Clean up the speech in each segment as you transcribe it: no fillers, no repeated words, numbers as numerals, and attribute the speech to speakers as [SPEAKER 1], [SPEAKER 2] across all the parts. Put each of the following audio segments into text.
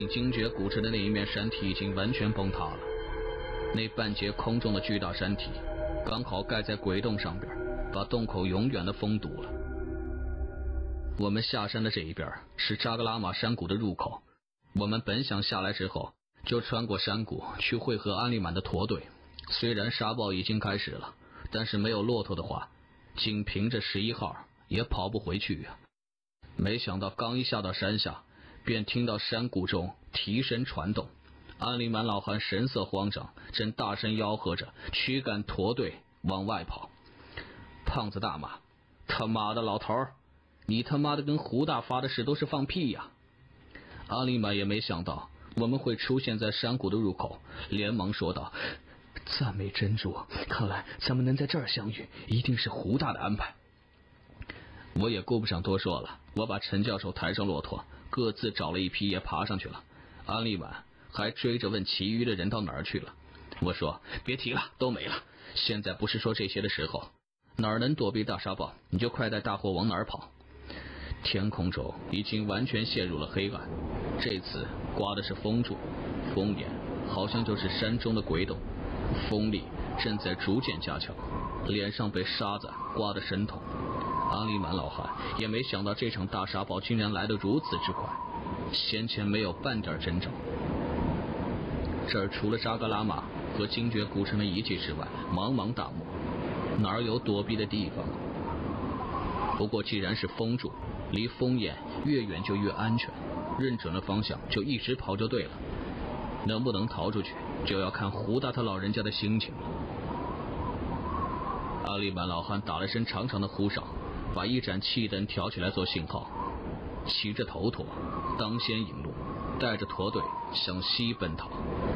[SPEAKER 1] 精绝古城的那一面山体已经完全崩塌了，那半截空中的巨大山体刚好盖在鬼洞上边，把洞口永远的封堵了。我们下山的这一边是扎格拉玛山谷的入口，我们本想下来之后就穿过山谷去会合安利满的驼队，虽然沙暴已经开始了，但是没有骆驼的话，仅凭着11号也跑不回去啊。没想到刚一下到山下，便听到山谷中蹄声传动，安利满老汉神色慌张，正大声吆喝着驱赶驼队往外跑。胖子大骂：他妈的老头儿，你他妈的跟胡大发的誓都是放屁呀！安利满也没想到我们会出现在山谷的入口，连忙说道：赞美真主，看来咱们能在这儿相遇，一定是胡大的安排。我也顾不上多说了，我把陈教授抬上骆驼，各自找了一匹也爬上去了。安利满还追着问其余的人到哪儿去了。我说别提了，都没了，现在不是说这些的时候，哪儿能躲避大沙暴，你就快带大伙往哪儿跑。天空中已经完全陷入了黑暗，这次刮的是风柱，风眼好像就是山中的鬼洞，风力正在逐渐加强，脸上被沙子刮得生痛。安利满老汉也没想到这场大沙暴竟然来得如此之快，先前没有半点征兆。这儿除了扎格拉玛和精绝古城的遗迹之外，茫茫大漠，哪儿有躲避的地方？不过既然是风柱，离风眼越远就越安全，认准了方向就一直跑就对了。能不能逃出去，就要看胡大他老人家的心情了。阿里满老汉打了声长长的呼哨，把一盏气灯挑起来做信号，骑着头驼当先引路，带着驼队向西奔逃。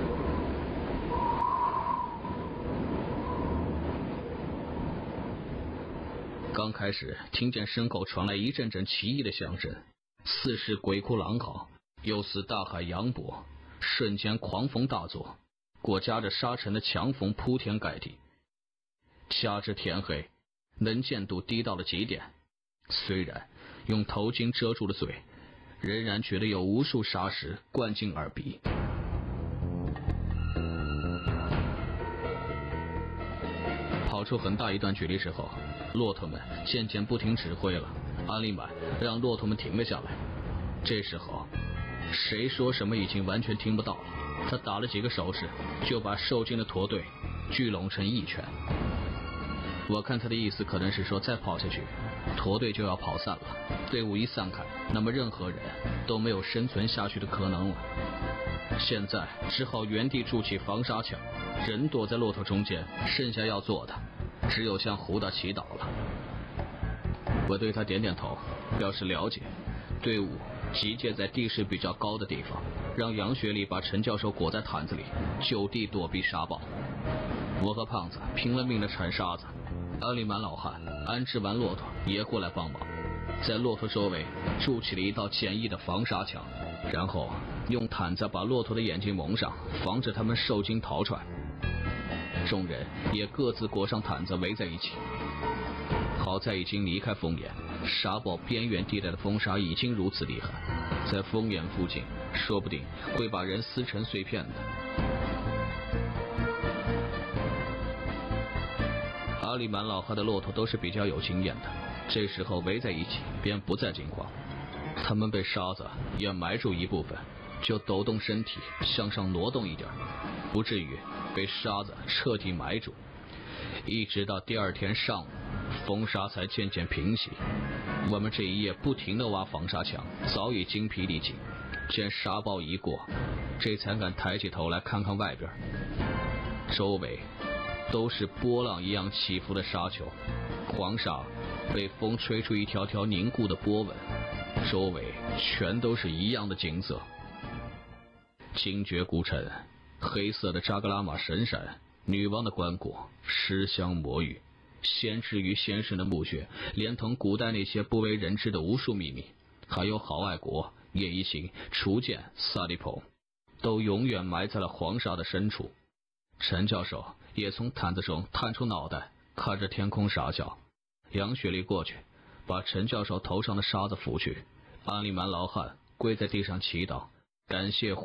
[SPEAKER 1] 刚开始听见身后传来一阵阵奇异的响声，似是鬼哭狼嚎，又似大海扬波，瞬间狂风大作，裹夹着沙尘的强风铺天盖地。掐至天黑，能见度低到了极点，虽然用头巾遮住了嘴，仍然觉得有无数沙石灌进耳鼻。跑出很大一段距离之后，骆驼们渐渐不听指挥了，安利满让骆驼们停了下来。这时候谁说什么已经完全听不到了，他打了几个手势，就把受惊的驼队聚拢成一圈。我看他的意思可能是说再跑下去驼队就要跑散了，队伍一散开，那么任何人都没有生存下去的可能了。现在只好原地筑起防沙墙，人躲在骆驼中间，剩下要做的只有向胡大祈祷了。我对他点点头，表示了解。队伍集结在地势比较高的地方，让杨学礼把陈教授裹在毯子里，就地躲避沙暴。我和胖子拼了命的铲沙子，安利满老汉安置完骆驼也过来帮忙，在骆驼周围筑起了一道简易的防沙墙，然后用毯子把骆驼的眼睛蒙上，防止他们受惊逃窜。众人也各自裹上毯子围在一起。好在已经离开风眼，沙暴边缘地带的风沙已经如此厉害，在风眼附近说不定会把人撕成碎片的。阿里满老汉的骆驼都是比较有经验的，这时候围在一起便不再惊慌，他们被沙子掩埋住一部分，就抖动身体向上挪动一点，不至于被沙子彻底埋住。一直到第二天上午，风沙才渐渐平息。我们这一夜不停地挖防沙墙，早已精疲力尽，见沙暴一过，这才敢抬起头来看看外边，周围都是波浪一样起伏的沙丘，黄沙被风吹出一条条凝固的波纹，周围全都是一样的景色。精绝古城，黑色的扎格拉玛神山，女王的棺椁，尸香魔芋，先知与先生的墓穴，连同古代那些不为人知的无数秘密，还有好爱国、叶一行、雏剑、萨利蓬，都永远埋在了黄沙的深处。陈教授也从毯子中探出脑袋，看着天空傻笑。杨雪莉过去把陈教授头上的沙子拂去，安利满老汉跪在地上祈祷， 感谢